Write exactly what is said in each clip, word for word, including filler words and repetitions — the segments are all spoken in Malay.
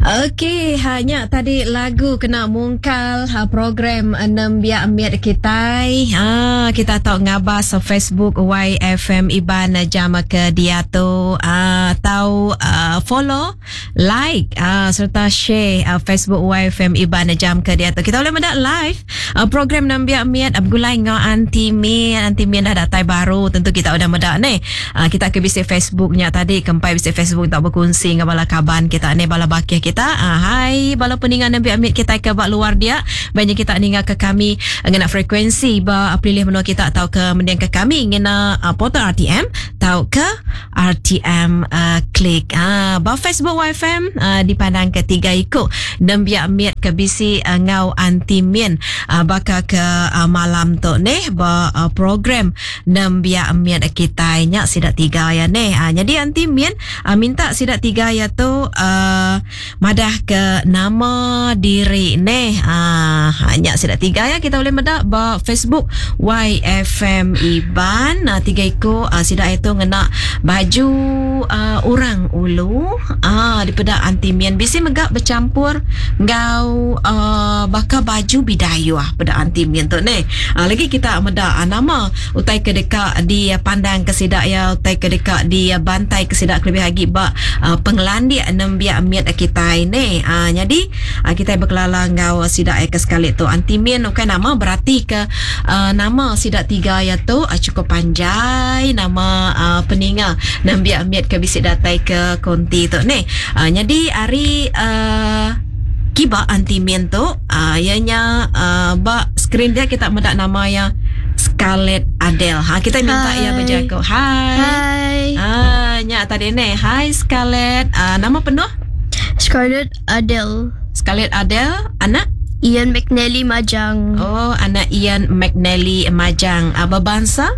Okey, hanya tadi lagu kena mungkal ha, program enam biak miat kita. Ha, kita tahu ngabas so Facebook Y F M Iban jam ke dia tu. Ha, tahu uh, follow, like uh, serta share uh, Facebook Y F M Iban jam ke dia tu. Kita boleh mendak live uh, program enam biak miat abgulai ngau anti miat anti miat dah datai baru. Tentu kita udah mendak ni. Uh, kita ke bisik Facebooknya tadi kempai bisik Facebook tak berkongsi ngabala kaban kita ni bala bakih kita. Ah, hai bala peningan nabi amit kita ke bak luar dia banyak kita ninga ke kami ngena frekuensi ba pilih menua kita tahu ke mending ke kami ngena uh, portal R T M tahu ke R T M uh, klik ah ba Facebook Y F M uh, dipandang ketiga ikut nabi amit ke bisi uh, ngau anti min uh, baka ke uh, malam tu ni ba uh, program nabi amit kita nya sidak tiga ya ni uh, jadi anti min uh, minta sidak tiga ya tu uh, madah ke nama diri ni ah hanya sudah tiga ya kita boleh medak ba Facebook Y F M Iban nah, tiga ikut ah, sidak itu ngena baju ah, orang ulu ah daripada anti mian bisi megak bercampur ngau ah, baka baju bidayuh pada anti mian tu ni ah, lagi kita medak ah, nama utai ke dekat di ah, pandang ke sidak ya utai ke dekat di ah, bantai ke sidak lebih lagi ba ah, pengelandi enam biak miat kita ini ah jadi ah, kita berkelala ngau sidak ke sekali tu anti min okay, nama berarti ke uh, nama sidak tiga ya tu uh, cukup panjang nama uh, peninga nambi amiat ke bisik datai ke konti tu ni uh, jadi hari uh, kiba anti min tu uh, ianya uh, ba skrin dia kita mendak nama yang Scarlett Adele. Ha kita minta Hai. ia berjaga. Hai. Hai. Ah nya tadi ni. Hai Scarlett. Uh, nama penuh Scarlett Adele. Scarlett Adele, anak? Ian McNally Majang. Oh, anak Ian McNally Majang. Apa bangsa?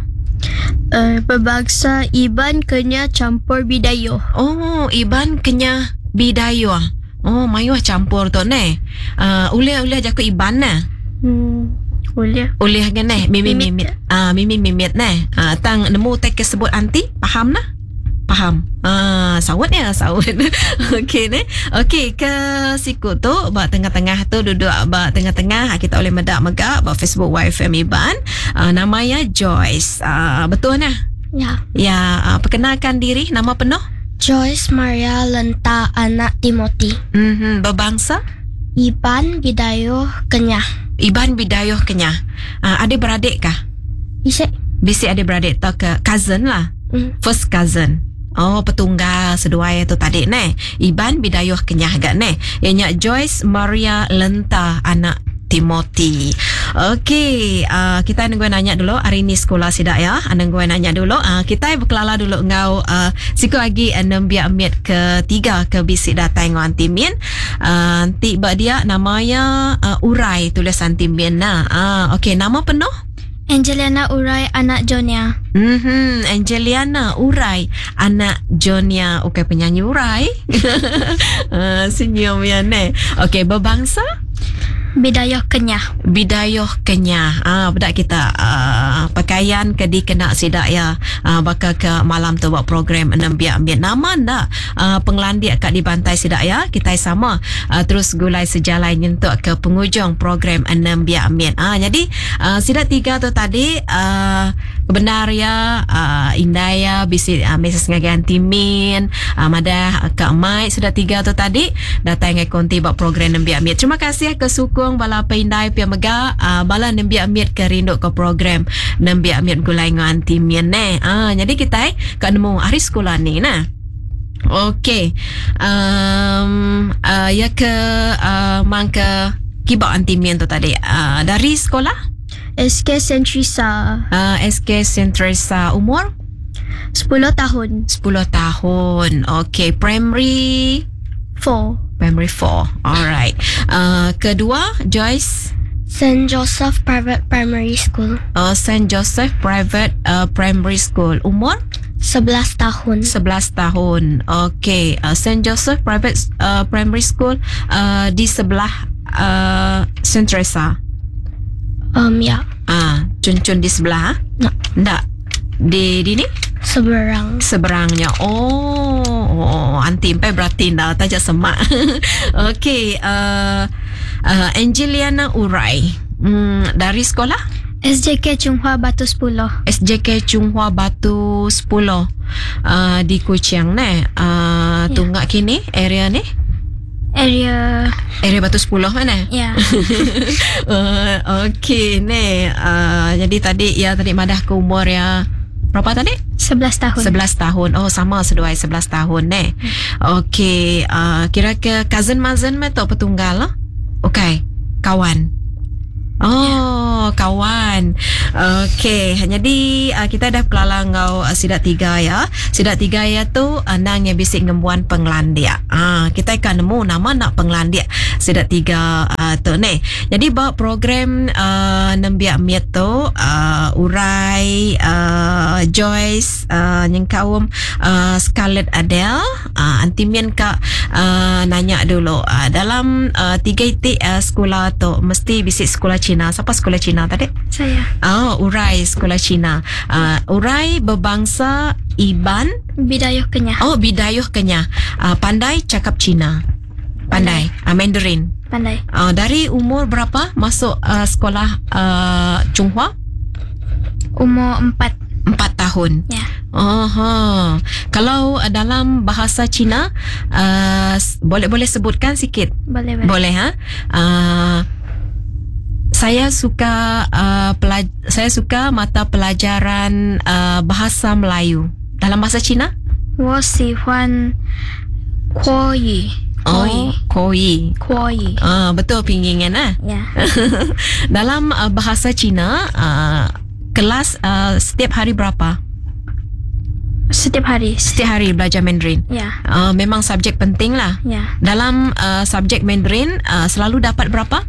Uh, berbangsa Iban Kenya campur Bidayuh. Oh, Iban Kenya Bidayuh. Oh, mayuh campur tu ni. Uh, ulih-ulih jaku Iban na. Hmm, boleh. Ulih ke ni? Mimi Mimit. mimit. Ah, uh, mimi mimit ni. Ah, uh, tang nemu tek sebut anti, faham nah? Faham. Ah, sawat ya, sawat. Okey ni. Okey ke siku tu ba tengah-tengah tu duduk ba tengah-tengah kita boleh medak megak ba Facebook Y F M Iban. Ah, namanya Joyce. Ah, betul nah? Ya. Ya, ah, perkenalkan diri nama penuh? Joyce Maria Lenta anak Timothy. Mhm, berbangsa Iban Bidayuh Kenya. Iban Bidayuh Kenya. Ah, adik-beradik kah? Isik. Bisi adik-beradik atau ke cousin lah? Hmm. First cousin. Oh, petunggal sedua itu tadi ni. Iban Bidayuh Kenyah agak ni. Ianya Joyce Maria Lenta anak Timothy. Okey, uh, kita nunggu nanya dulu hari ni sekolah sidak ya. Nunggu nanya dulu. Uh, kita berkelala dulu ngau uh, siku lagi enam biak mit ketiga ke bisik datang ngau antimin. Uh, nanti bak dia namanya uh, Urai tulis antimin nah. Uh, Okey, nama penuh? Angeliana Urai anak Jonia. Mhm, Angeliana Urai anak Jonia. Okey, penyanyi Urai. uh, senyum ya ni. Okey, berbangsa Bidayuh Kenya. Bidayuh Kenya. Ah, budak kita uh, pakaian ke dikena sidak ya. Ah, bakal ke malam tu buat program enam biak miat. Nama ndak uh, pengelandi kat di bantai sidak ya. Kita sama uh, terus gulai sejalan nyentuk ke penghujung program enam biak miat. Ah, jadi uh, sidak tiga tu tadi uh, benar ya uh, Indaya bisi uh, mesej ngagan timin uh, madah Kak Mai sudah tiga tu tadi datang ngai konti buat program enam biak miat. Terima kasih ke sukung bala peindai pia mega uh, bala enam biak miat ke rindu ke program enam biak miat gulai ngan timin ne. Ah jadi kita kat nemu hari sekolah ni nah. Okey. Um, uh, ya ke uh, mangka kiba antimin tu tadi uh, dari sekolah S K Sentrisa. Uh, S K Sentrisa umur sepuluh tahun. sepuluh tahun. Okey, primary four. primary four. Alright. Uh, kedua Joyce Saint Joseph Private Primary School. uh, Saint Joseph Private uh, Primary School. Umur sebelas tahun. sebelas tahun. Okey, uh, Saint Joseph Private uh, Primary School uh, di sebelah uh, Sentresa. Um ya. Ah, cun-cun di sebelah? Nak. Ndak. Di di ni? Seberang. Seberangnya. Oh, oh anti empai berarti dah tajak semak. Okey, uh, uh, Angeliana Urai. Hmm, dari sekolah? S J K Chunghua Batu sepuluh. S J K Chunghua Batu sepuluh. Uh, di Kuching ni. Uh, Ya. Tunggak kini area ni? Area. Area Batu sepuluh mana? Ya. uh, Okey ni. Uh, jadi tadi ya tadi madah ke umur ya berapa tadi? sebelas tahun. sebelas tahun. Oh, sama seduai sebelas tahun ni. Okey, uh, kira ke cousin mazen me tu petunggal lah. Okey, kawan. Oh, kawan. Okey, jadi uh, kita dah kelalang ngau uh, sidak tiga ya. Sidak tiga ya tu anang yang bisik ngembuan penglandia. Ah, kita akan nemu nama nak penglandia sidak tiga uh, tu ni. Jadi bawa program uh, nembiak miat tu uh, Urai, uh, Joyce, uh, nyengkaum uh, Scarlett Adele, uh, antimian kak uh, nanya dulu uh, dalam uh, tiga itik uh, sekolah tu mesti bisik sekolah Cina. Siapa sekolah Cina tadi? Saya. Oh, Urai sekolah Cina. Uh, Urai berbangsa Iban. Bidayuh Kenyah. Oh, Bidayuh Kenyah. Uh, pandai cakap Cina. Pandai. Uh, Mandarin. Pandai. Uh, dari umur berapa masuk uh, sekolah uh, Chunghua? Umur empat. Empat tahun. Ya. Oh, ha. Kalau uh, dalam bahasa Cina, uh, boleh-boleh sebutkan sikit? Boleh, boleh. Boleh, ha? Uh, saya suka uh, pelaj- saya suka mata pelajaran uh, bahasa Melayu. Dalam bahasa Cina? 我喜欢国语. Oh, Koi. 国语. Ah, betul pingingan ah. Ya. Dalam uh, bahasa Cina, uh, kelas uh, setiap hari berapa? Setiap hari. Setiap hari belajar Mandarin. Ya. Uh, memang subjek penting lah. Ya. Dalam uh, subjek Mandarin uh, selalu dapat berapa?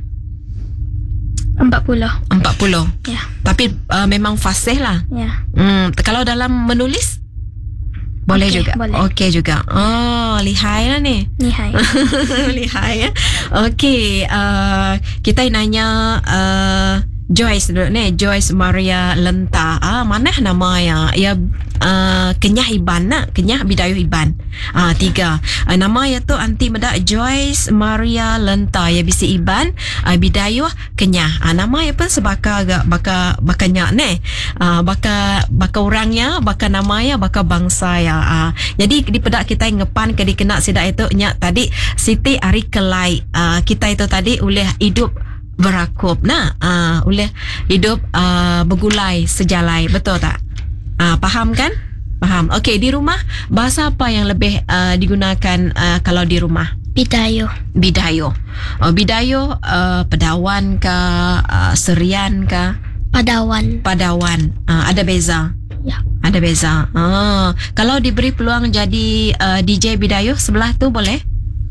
empat puluh. empat puluh. Ya. Tapi uh, memang fasih lah. Ya. Hmm, kalau dalam menulis? Boleh Okey, juga. boleh. Okey juga. Oh, lihai lah ni. Nihai. Lihai ya. Okey, uh, kita nanya uh, Joyce dulu ni. Joyce Maria Lenta. Ah, mana nama ya? Ya uh, Kenyah Iban nak. Kenyah Bidayuh Iban. Ah, tiga. Uh, nama ya tu anti medak Joyce Maria Lenta. Ya bisi Iban, uh, Bidayuh Kenyah. Ah, nama ya pun sebaka agak baka bakanya ni. Ah, baka baka orangnya, baka namanya, baka bangsa ya. Ah, jadi di pedak kita ngepan ke dikena sidak itu nya tadi Siti Ari Kelai. Ah, kita itu tadi oleh hidup berakup nah uh, oleh hidup uh, bergulai sejalai, betul tak? Uh, faham kan? Faham. Okey, di rumah bahasa apa yang lebih uh, digunakan uh, kalau di rumah? Bidayuh. Bidayuh. Oh, Bidayuh uh, Pedawan ke uh, Serian ke? Padawan. Padawan. Uh, ada beza. Ya. Ada beza. Uh, kalau diberi peluang jadi uh, D J Bidayuh sebelah tu boleh?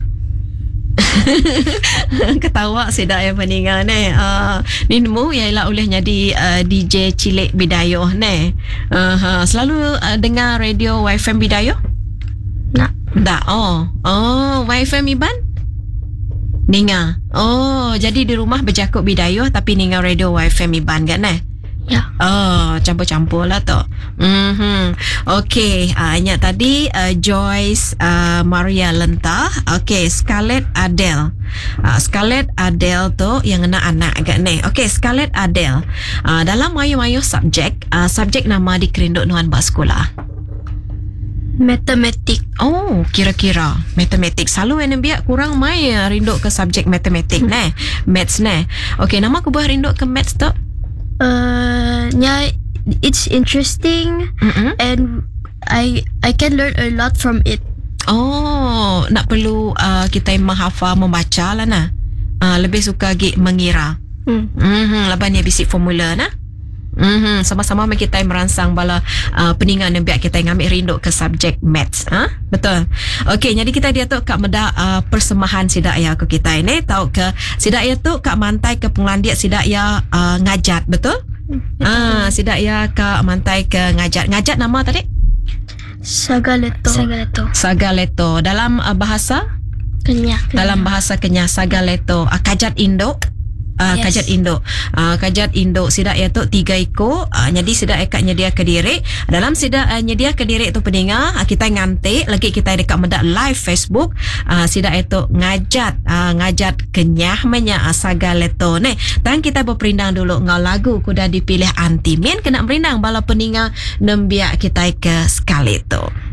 Ketawa sedak yang peninggal ni. Uh, ni nemu ialah oleh jadi uh, D J cilik Bidayuh ni. Uh, uh, selalu uh, dengar radio Y F M Bidayuh? Nak. Tak. Oh. Oh, Y F M Iban? Dengar. Oh, jadi di rumah berjakut Bidayuh tapi dengar radio Y F M Iban kan eh? Ya. Oh, campur-campur lah tu. Mm-hmm. Okey, uh, ingat tadi uh, Joyce uh, Maria Lenta. Okey, Scarlett Adele. Uh, Scarlett Adele tu yang kena anak agak ni. Okey, Scarlett Adele. Uh, dalam mayu-mayu subjek, uh, subjek nama dikerinduk nuan bak sekolah. Matematik. Oh, kira-kira matematik. Selalu yang biak kurang mai rinduk ke subjek matematik hmm. ni. Maths ni. Okey, nama aku buah rinduk ke maths tu? Uh, nya it's interesting Mm-mm. and I I can learn a lot from it. Oh, nak perlu uh, kita menghafal membaca lah nah. Uh, lebih suka gi mengira. Hmm. Mhm, laban ni bisik formula nah. Mhm, sama-sama kita merangsang bala uh, peningan yang biak kita ngambil rinduk ke subjek maths, ha? Betul. Okey, jadi kita dia tu kak meda uh, persembahan sidak ya ke kita ini tahu ke sidak ya tu kak mantai ke penglandiak sidak ya uh, ngajat, betul? Ah, sidak ya kak mantai ke ngajat. Ngajat nama tadi? Sagaleto. Sagaleto. Sagaleto. Dalam uh, bahasa Kenyah. dalam bahasa Kenyah Sagaleto. Uh, kajat induk uh, Yes. kajat induk. Uh, kajat induk sida iaitu tiga ekor. Uh, jadi sida ekat nyedia ke diri. Dalam sida uh, nyedia ke diri tu pendengar, uh, kita ngantik lagi kita dekat medak live Facebook. Uh, sida itu ngajat uh, ngajat kenyah menya uh, sagaleto ne. Dan kita berperindang dulu ngau lagu kuda dipilih anti min kena berindang bala pendengar nembiak kita ke sekali tu.